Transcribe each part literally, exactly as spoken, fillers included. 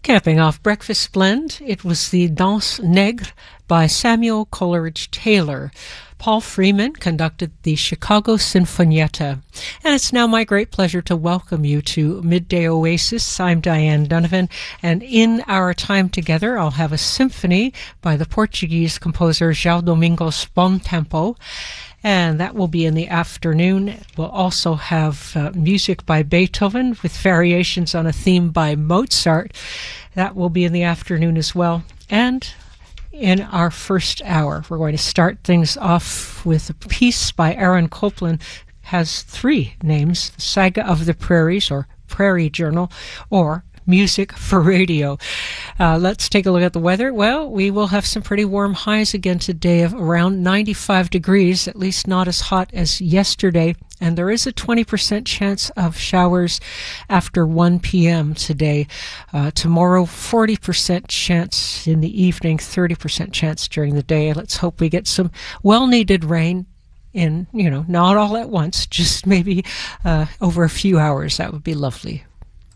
Capping off Breakfast Blend, it was the Danse Nègre by Samuel Coleridge Taylor. Paul Freeman conducted the Chicago Sinfonietta. And it's now my great pleasure to welcome you to Midday Oasis. I'm Diane Donovan, and in our time together, I'll have a symphony by the Portuguese composer João Domingos Bom Tempo, and that will be in the afternoon. We'll also have uh, music by Beethoven with variations on a theme by Mozart. That will be in the afternoon as well. And in our first hour, we're going to start things off with a piece by Aaron Copland. Has three names: The Saga of the Prairies, or Prairie Journal, or Music for Radio. Uh, let's take a look at the weather. Well, we will have some pretty warm highs again today of around ninety-five degrees, at least not as hot as yesterday. And there is a twenty percent chance of showers after one p.m. today. Uh, tomorrow, forty percent chance in the evening, thirty percent chance during the day. Let's hope we get some well-needed rain in, you know, not all at once, just maybe uh, over a few hours. That would be lovely.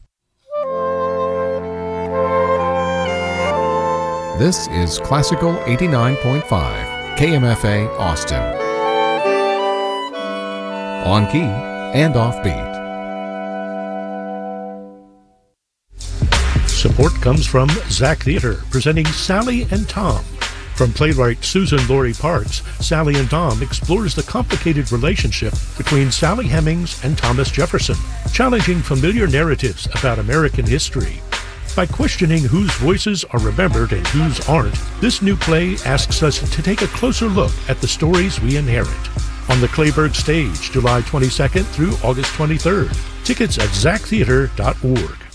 This is Classical eighty-nine point five, K M F A Austin. On key and offbeat. Support comes from Zach Theater, presenting Sally and Tom. From playwright Susan Laurie Parks, Sally and Tom explores the complicated relationship between Sally Hemings and Thomas Jefferson, challenging familiar narratives about American history. By questioning whose voices are remembered and whose aren't, this new play asks us to take a closer look at the stories we inherit. On the Clayburgh stage, July twenty-second through August twenty-third. Tickets at zach theater dot org.